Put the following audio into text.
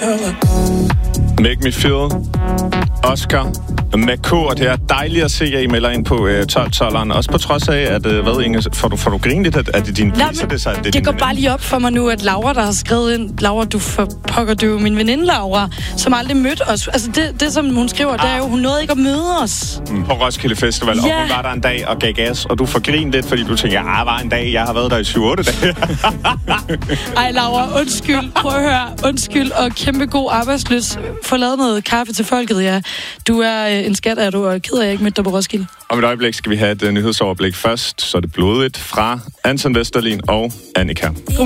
Make Me Feel, Oscar med K, og det er dejligt at se, at I melder ind på 12-12'eren. Også på trods af, at hvad, Inge, får du grint lidt, at det din pris, det går bare lige op for mig nu, at Laura, der har skrevet ind, Laura, du er min veninde Laura, som aldrig mødte os. Altså det som hun skriver, det er jo, hun nåede ikke at møde os. På Roskilde Festival, og hun var der en dag og gav gas, og du får grint lidt, fordi du tænker, var en dag, jeg har været der i 7-8 dage. Ej, Laura, undskyld. Prøv at høre. Undskyld, og kæmpe god arbejdsløs. Få lavet noget kaffe til folket, ja. Du er en skat, er du, og ked af, at jeg ikke mødte dig på Roskilde. Om et øjeblik skal vi have et nyhedsoverblik først, så er det blodigt fra Anton Vesterlin og Annika.